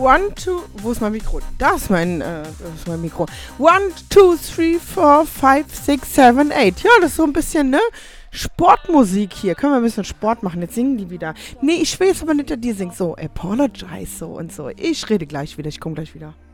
One, two, wo ist mein Mikro? Das ist mein Mikro. 1, 2, 3, 4, 5, 6, 7, 8. Ja, das ist so ein bisschen, ne? Sportmusik hier. Können wir ein bisschen Sport machen? Jetzt singen die wieder. Nee, ich will jetzt aber nicht, dass die singt so. Apologize so und so. Ich rede gleich wieder. Ich komme gleich wieder.